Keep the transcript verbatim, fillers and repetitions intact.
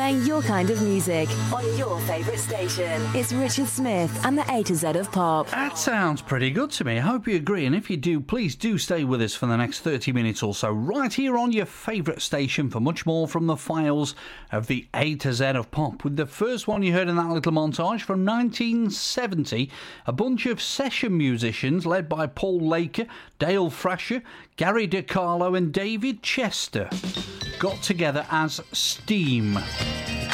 playing your kind of music on your favourite station. It's Richard Smith and the A to Z of Pop. That sounds pretty good to me. I hope you agree, and if you do, please do stay with us for the next thirty minutes or so, right here on your favourite station for much more from the files of the A to Z of Pop. With the first one you heard in that little montage from nineteen seventy, a bunch of session musicians led by Paul Laker, Dale Frasher, Gary DiCarlo and David Chester got together as Steam.